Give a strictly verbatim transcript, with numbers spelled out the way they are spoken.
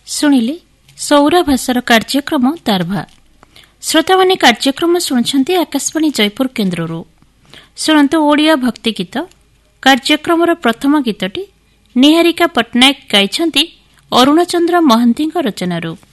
ଶୁଣିଲେ ସୌରଭାଷାର କାର୍ଯ୍ୟକ୍ରମ ତାରଭା। ଶ୍ରୋତାମାନେ କାର୍ଯ୍ୟକ୍ରମ ଶୁଣୁଛନ୍ତି ଆକାଶବାଣୀ ଜୟପୁର କେନ୍ଦ୍ରରୁ। ଶୁଣନ୍ତୁ ଓଡ଼ିଆ ଭକ୍ତି ଗୀତ। କାର୍ଯ୍ୟକ୍ରମର ପ୍ରଥମ ଗୀତଟି ନିହାରିକା ପଟ୍ଟନାୟକ ଗାଇଛନ୍ତି ଅରୁଣଚନ୍ଦ୍ର ମହାନ୍ତିଙ୍କ ରଚନାରୁ।